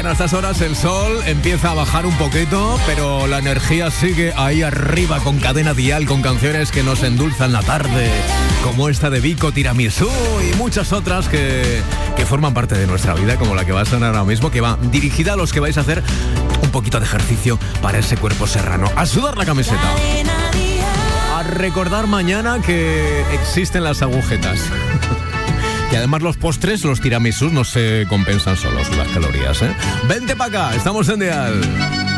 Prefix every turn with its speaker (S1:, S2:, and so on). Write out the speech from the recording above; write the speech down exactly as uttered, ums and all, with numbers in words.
S1: Bueno, a estas horas el sol empieza a bajar un poquito, pero la energía sigue ahí arriba con Cadena Dial, con canciones que nos endulzan la tarde, como esta de Vico Tiramisú y muchas otras que, que forman parte de nuestra vida, como la que va a sonar ahora mismo, que va dirigida a los que vais a hacer un poquito de ejercicio para ese cuerpo serrano. A sudar la camiseta. A recordar mañana que existen las agujetas. Y además los postres, los tiramisús, no se compensan solos las calorías, ¿eh? Vente para acá, estamos en Dial.